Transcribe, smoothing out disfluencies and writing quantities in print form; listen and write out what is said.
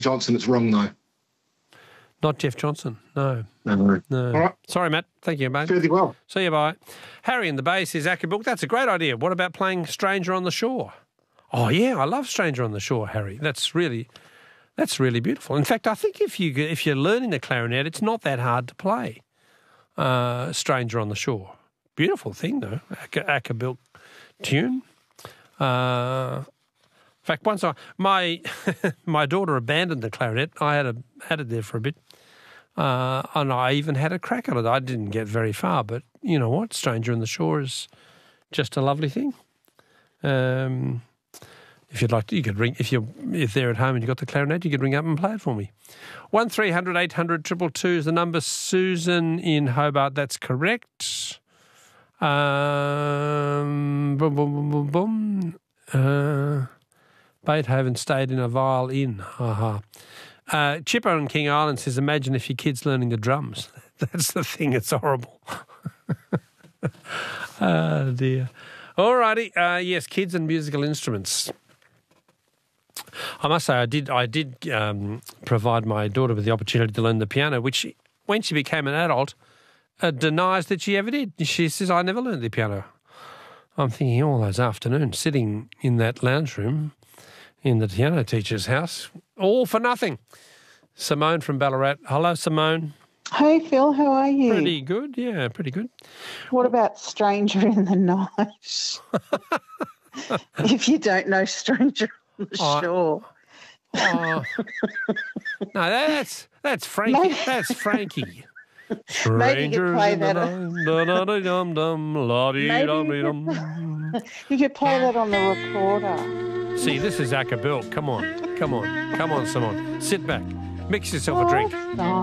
Johnson. It's wrong, though. Not Jeff Johnson, no. No. All right. Sorry, Matt. Thank you, mate. Fairly well. See you, bye. Harry in the Bay says, Ackerbilk, that's a great idea. What about playing Stranger on the Shore? Oh, yeah, I love Stranger on the Shore, Harry. That's really beautiful. In fact, I think if you're learning the clarinet, it's not that hard to play Stranger on the Shore. Beautiful thing, though, Ackerbilk tune. In fact, once my daughter abandoned the clarinet. I had it there for a bit, and I even had a crack at it. I didn't get very far, but you know what? Stranger on the Shore is just a lovely thing. If you'd like to, you could ring. If they're at home and you've got the clarinet, you could ring up and play it for me. 1300 800 222 is the number. Susan in Hobart, that's correct. Boom, boom, boom, boom, boom. Beethoven stayed in a viol inn. Chipper in King Island says, imagine if your kid's learning the drums. That's the thing, it's horrible. Oh, dear. All righty. Yes, kids and musical instruments. I must say I did provide my daughter with the opportunity to learn the piano, which, when she became an adult, denies that she ever did. She says, I never learned the piano. I'm thinking all those afternoons sitting in that lounge room in the piano teacher's house, all for nothing. Simone from Ballarat. Hello, Simone. Hey, Phil, how are you? Pretty good, yeah, pretty good. What about Stranger in the Night? If you don't know Stranger on the Shore. No, that's Frankie. Maybe. That's Frankie. Maybe you could play that. You could play that on the recorder. See, this is Ackerbilk. Come on, Simone. Sit back. Mix yourself a drink.